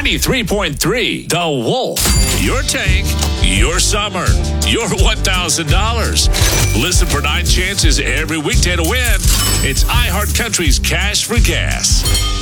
93.3 The Wolf. Your tank, your summer, your $1,000. Listen for 9 chances every weekday to win. It's iHeart Country's Cash for Gas.